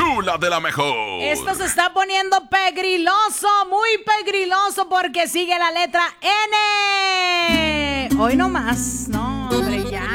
Chula de la mejor. Esto se está poniendo pegriloso, muy pegriloso, porque sigue la letra N. Hoy no más, no, hombre, ya.